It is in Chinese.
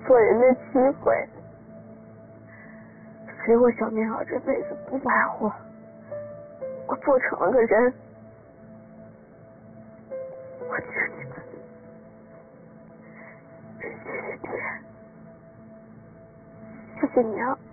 做人的机会，所以我小棉袄这辈子不白活，我做成了个人。我求你了，谢谢爹，谢谢你啊。